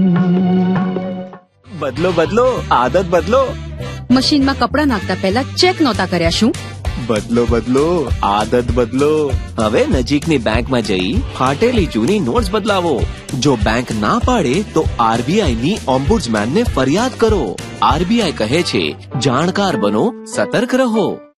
બદલો બદલો, આદત બદલો. મશીનમાં કપડાં નાખતા પહેલા ચેક નહોતા કર્યા શું? બદલો બદલો, આદત બદલો. હવે નજીકની બેંકમાં જઈ ફાટેલી જૂની નોટ્સ બદલાવો. જો બેંક ના પાડે તો આરબીઆઈ ની ઓમ્બુડ્સમેનને ફરિયાદ કરો. આરબીઆઈ કહે છે, જાણકાર બનો, સતર્ક રહો.